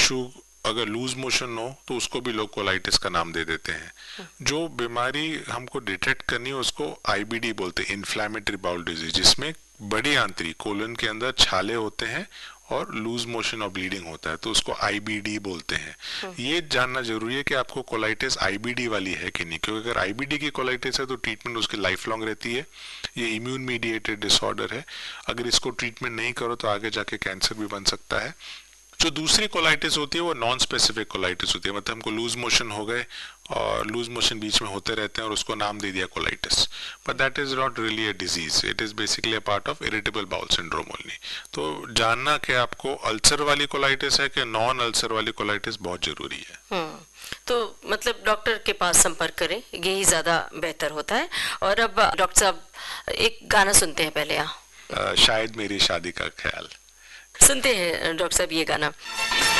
Tissue अगर loose motion हो तो उसको भी लोग कोलाइटिस का नाम दे देते हैं। जो बीमारी हमको डिटेक्ट करनी है उसको आईबीडी बोलते हैं, इन्फ्लेमेटरी बाउल डिजीज, जिसमें बड़ी आंतरी कोलन के अंदर छाले होते हैं और लूज मोशन और ब्लीडिंग होता है, तो उसको आईबीडी बोलते हैं। ये जानना जरूरी है कि आपको कोलाइटिस आईबीडी वाली है कि नहीं, क्योंकि अगर आईबीडी की कोलाइटिस है तो ट्रीटमेंट उसकी लाइफ लॉन्ग रहती है। ये इम्यून मीडिएटेड डिसऑर्डर है, अगर इसको ट्रीटमेंट नहीं करो तो आगे जाके कैंसर भी बन सकता है। जो दूसरी कोलाइटिस होती है वो नॉन स्पेसिफिक कोलाइटिस होती है, मतलब हमको लूज मोशन हो गए और लूज मोशन बीच में होते रहते हैं और उसको नाम दे दिया colitis, but that is not really a disease, it is basically a part of irritable bowel syndrome only. तो जानना कि आपको अल्सर वाली कोलाइटिस है कि नॉन अल्सर वाली कोलाइटिस बहुत जरूरी है। तो मतलब डॉक्टर के पास संपर्क करें, यही ज्यादा बेहतर होता है। और अब डॉक्टर साहब एक गाना सुनते हैं पहले। शायद मेरी शादी का ख्याल सुनते हैं डॉक्टर साहब ये गाना।